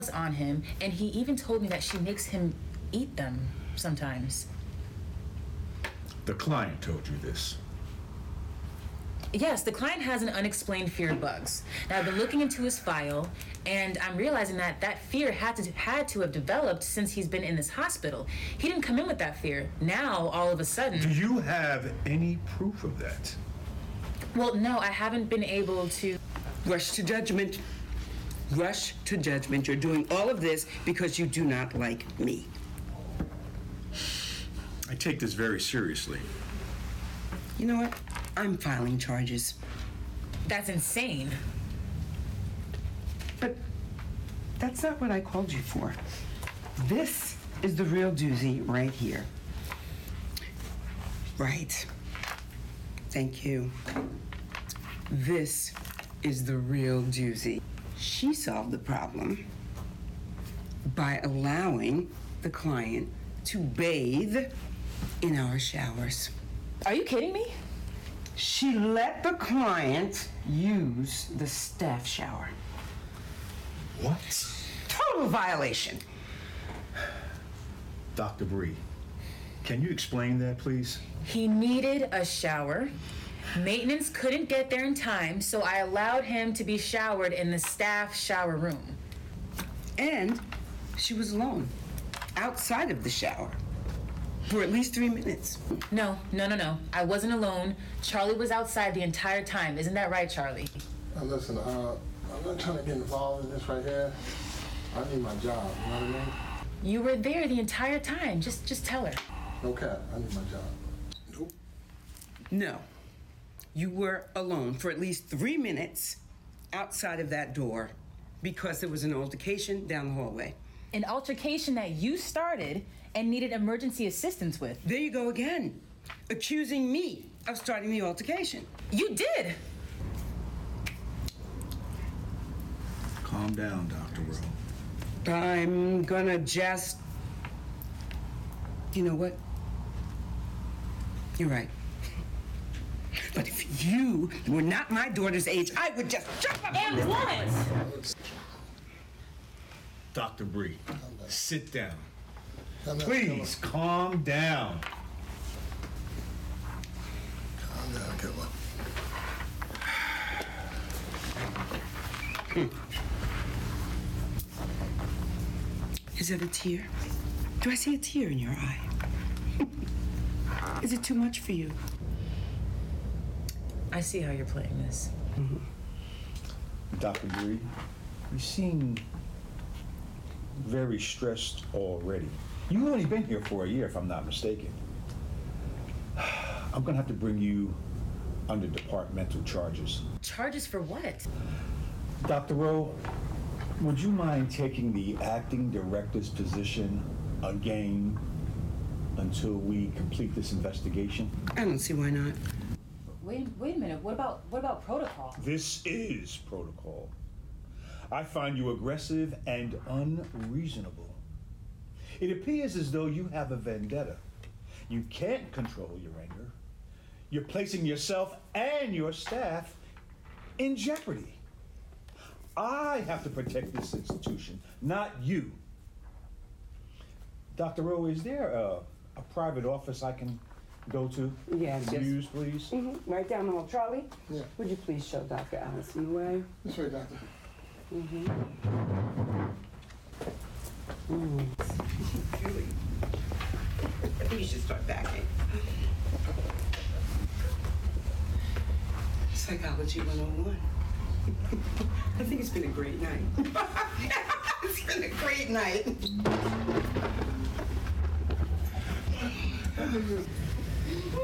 on him, and he even told me that she makes him eat them sometimes. The client told you this? Yes, the client has an unexplained fear of bugs. Now, I've been looking into his file, and I'm realizing that fear had to have developed since he's been in this hospital. He didn't come in with that fear. Now, all of a sudden... Do you have any proof of that? Well, no, I haven't been able to... Rush to judgment. Rush to judgment. You're doing all of this because you do not like me. I take this very seriously. You know what? I'm filing charges. That's insane. But that's not what I called you for. This is the real doozy right here. Right. Thank you. This is the real doozy. She solved the problem by allowing the client to bathe in our showers. Are you kidding me? She let the client use the staff shower. What? Total violation. Dr. Bree, can you explain that, please? He needed a shower. Maintenance couldn't get there in time, so I allowed him to be showered in the staff shower room. And she was alone, outside of the shower, for at least 3 minutes. No. I wasn't alone. Charlie was outside the entire time. Isn't that right, Charlie? Now listen, I'm not trying to get involved in this right here. I need my job, you know what I mean? You were there the entire time. Just tell her. No cap, I need my job. Nope. No. You were alone for at least 3 minutes outside of that door because there was an altercation down the hallway. An altercation that you started and needed emergency assistance with. There you go again, accusing me of starting the altercation. You did! Calm down, Dr. Rowe. I'm gonna just... You know what? You're right. But if you were not my daughter's age, I would just jump up. And what? Dr. Bree, sit down. Come on, Please, calm down. Calm down, come on. Is that a tear? Do I see a tear in your eye? Is it too much for you? I see how you're playing this. Dr. Bree, you seem very stressed already. You've only been here for a year, if I'm not mistaken. I'm gonna have to bring you under departmental charges. Charges for what? Dr. Rowe, would you mind taking the acting director's position again until we complete this investigation? I don't see why not. Wait a minute. What about protocol? This is protocol. I find you aggressive and unreasonable. It appears as though you have a vendetta. You can't control your anger. You're placing yourself and your staff in jeopardy. I have to protect this institution, not you. Dr. Rowe, is there a private office I can go to? Yes. Use, please? Right down the hall. Charlie? Yeah. Would you please show Dr. Allison the way? This way, doctor. I think you should start backing. Psychology 101. I think it's been a great night. It's been a great night.